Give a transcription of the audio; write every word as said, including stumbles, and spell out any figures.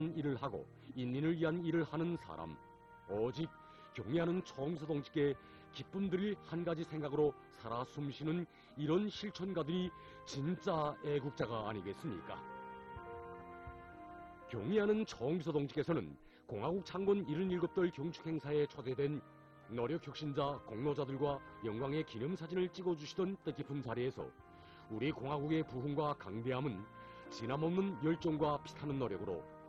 일을 하고 인민을 위한 일을 하는 사람, 오직 경애하는 총서동지께 기쁨들이 한 가지 생각으로 살아 숨쉬는 이런 실천가들이 진짜 애국자가 아니겠습니까? 경애하는 총서동지께서는 공화국 창건 칠십칠 돌 경축행사에 초대된 노력혁신자 공로자들과 영광의 기념사진을 찍어주시던 뜻깊은 자리에서 우리 공화국의 부흥과 강대함은 진함없는 열정과 피타는 노력으로